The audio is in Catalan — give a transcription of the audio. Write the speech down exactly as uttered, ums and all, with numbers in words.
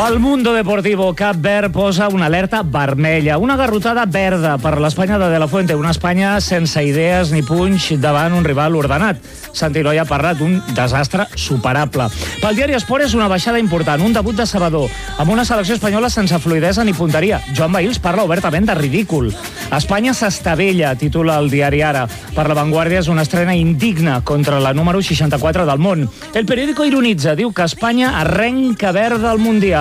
El Mundo Deportivo, Cap Verd posa una alerta vermella, una garrotada verda per l'Espanya de De La Fuente, una Espanya sense idees ni punx davant un rival ordenat. Santi Eloi ha parlat d'un desastre superable. Pel diari Esport és una baixada important, un debut de Sabador, amb una selecció espanyola sense fluidesa ni punteria. Joan Bahils parla obertament de ridícul. Espanya s'estavella, titula el diari Ara. Per La Vanguardia és una estrena indigna contra la número seixanta-quatre del món. El periòdico ironitza, diu que Espanya arrenca verda al Mundial.